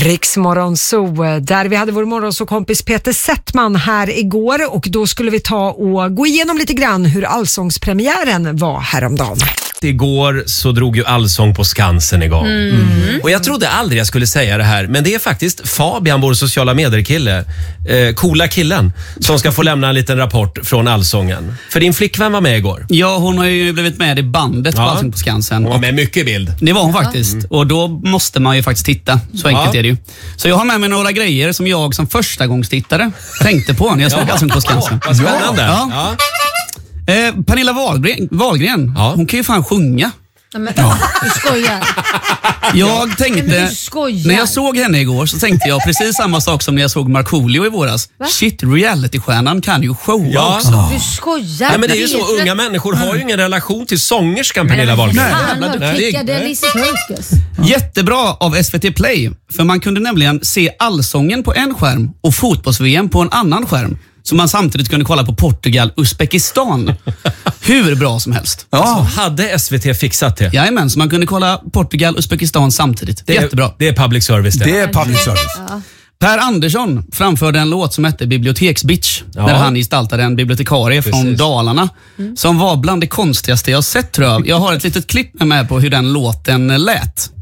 Riksmorgon så där vi hade vår morgonsåkompis Peter Settman här igår, och då skulle vi ta och gå igenom lite grann hur allsångspremiären var häromdagen. Igår så drog ju Allsång på Skansen igång. Och jag trodde aldrig jag skulle säga det här, men det är faktiskt Fabian, vår sociala medier-kille, coola killen, som ska få lämna en liten rapport från Allsången. För din flickvän var med igår. Ja, hon har ju blivit med i bandet på Allsång på Skansen. Hon var med mycket i bild. Det var hon faktiskt. Och då måste man ju faktiskt titta. Så enkelt är det ju. Så jag har med mig några grejer som jag som första gångstittare tänkte på när jag såg Allsång på Skansen. Vad spännande. Ja. Pernilla Wahlgren, hon kan ju fan sjunga. Men, du skojar. Jag tänkte, när jag såg henne igår så tänkte jag precis samma sak som när jag såg Markoolio i våras. Va? Shit, reality-stjärnan kan ju showa också. Du skojar. Nej, men det är ju så, unga människor har ju ingen relation till sångerskan Pernilla Wahlgren. Jättebra av SVT Play, för man kunde nämligen se Allsången på en skärm och fotbolls-VM på en annan skärm. Så man samtidigt kunde kolla på Portugal, Uzbekistan. Hur bra som helst. Ja. Så hade SVT fixat det? Jajamän, så man kunde kolla Portugal, Uzbekistan samtidigt. Jättebra. Det är public service det. Det är public service. Ja. Per Andersson framförde en låt som hette Biblioteksbitch. Där han gestaltade en bibliotekarie från Dalarna. Som var bland det konstigaste jag sett, tror jag. Jag har ett litet klipp med på hur den låten lät.